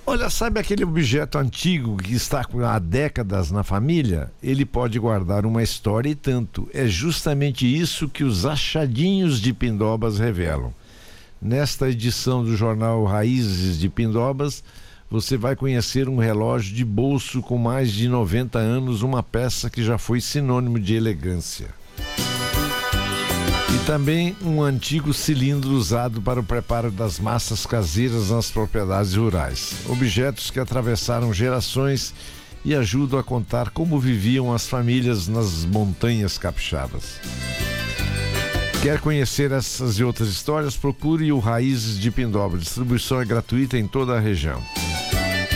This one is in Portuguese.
Olha, sabe aquele objeto antigo que está há décadas na família? Ele pode guardar uma história e tanto. É justamente isso que os achadinhos de Pindobas revelam. Nesta edição do jornal Raízes de Pindobas, você vai conhecer um relógio de bolso com mais de 90 anos, uma peça que já foi sinônimo de elegância. E também um antigo cilindro usado para o preparo das massas caseiras nas propriedades rurais. Objetos que atravessaram gerações e ajudam a contar como viviam as famílias nas montanhas capixabas. Quer conhecer essas e outras histórias? Procure o Raízes de Pindobas. Distribuição é gratuita em toda a região.